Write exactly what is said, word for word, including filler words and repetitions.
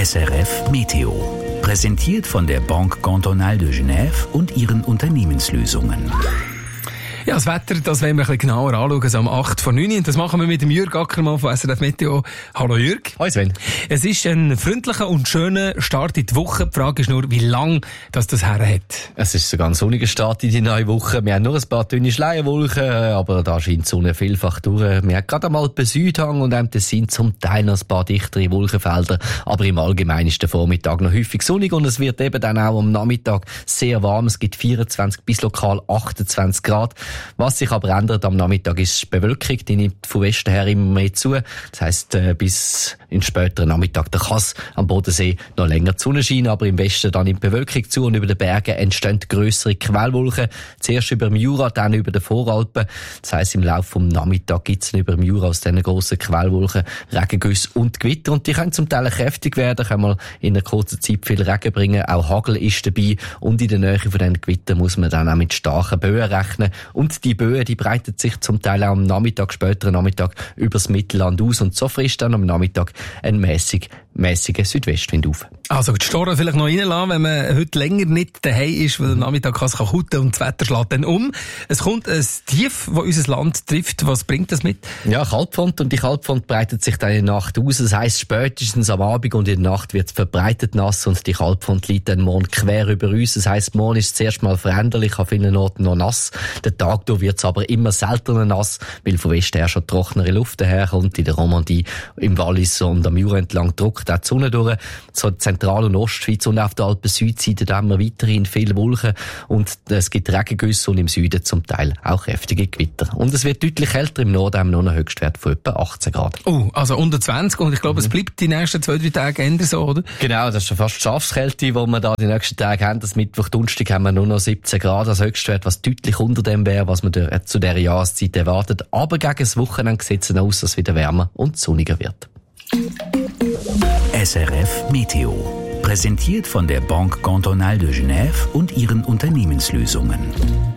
S R F Meteo. Präsentiert von der Banque Cantonale de Genève und ihren Unternehmenslösungen. Ja, das Wetter, das wollen wir ein bisschen genauer anschauen, so um acht vor neun. Und das machen wir mit dem Jürg Ackermann von S R F Meteo. Hallo Jürg. Hallo Sven. Es ist ein freundlicher und schöner Start in die Woche. Die Frage ist nur, wie lang das das her hat. Es ist sogar ein sonniger Start in die neue Woche. Wir haben nur ein paar dünne Schleierwolken, aber da scheint die Sonne vielfach durch. Wir haben gerade einmal den Südhang und haben sind zum Teil noch ein paar dichtere Wolkenfelder. Aber im Allgemeinen ist der Vormittag noch häufig sonnig und es wird eben dann auch am Nachmittag sehr warm. Es gibt vierundzwanzig bis lokal achtundzwanzig Grad. Was sich aber ändert am Nachmittag ist die Bewölkung, die nimmt von Westen her immer mehr zu. Das heisst, äh, bis in späteren Nachmittag, da kann es am Bodensee noch länger die Sonne scheinen, aber im Westen dann nimmt die Bewölkung zu und über den Bergen entstehen grössere Quellwolken. Zuerst über dem Jura, dann über den Voralpen. Das heisst, im Laufe des Nachmittags gibt es über dem Jura aus diesen grossen Quellwolken Regengüsse und Gewitter. Und die können zum Teil kräftig werden, können mal in einer kurzen Zeit viel Regen bringen. Auch Hagel ist dabei. Und in der Nähe von diesen Gewittern muss man dann auch mit starken Böen rechnen. Und die Böen, die breitet sich zum Teil auch am Nachmittag, späteren Nachmittag übers Mittelland aus. Und so frisst dann am Nachmittag ein mäßig, mäßiger Südwestwind auf. Also die Storen vielleicht noch reinlassen, wenn man heute länger nicht daheim ist, weil am Nachmittag kann es kutten und das Wetter schlägt dann um. Es kommt ein Tief, das unser Land trifft. Was bringt das mit? Ja, Kaltfront. Und die Kaltfront breitet sich dann in der Nacht aus. Das heisst, spätestens am Abend und in der Nacht wird es verbreitet nass und die Kaltfront liegt dann morgen quer über uns. Das heisst, morgen ist es zuerst mal veränderlich, an vielen Orten noch nass. Der Tag durch wird es aber immer seltener nass, weil von Westen her schon trockenere Luft daherkommt. In der Romandie, im Wallis und am Jura entlang drückt auch die Sonne durch. So Zentral- und Ostschweiz und auf der Alpen-Südseite da haben wir weiterhin viele Wolken und es gibt Regengüsse und im Süden zum Teil auch kräftige Gewitter. Und es wird deutlich kälter. Im Norden haben wir noch einen Höchstwert von etwa achtzehn Grad. Oh, also unter zwanzig und ich glaube, mhm. es bleibt die nächsten zwei, drei Tage eher so, oder? Genau, das ist schon fast Schafskälte, die wir da die nächsten Tage haben. Das Mittwoch, Donnerstag haben wir nur noch siebzehn Grad als Höchstwert, was deutlich unter dem wäre, was man zu dieser Jahreszeit erwartet. Aber gegen das Wochenende sieht es aus, dass es wieder wärmer und sonniger wird. S R F Meteo. Präsentiert von der Banque Cantonale de Genève und ihren Unternehmenslösungen.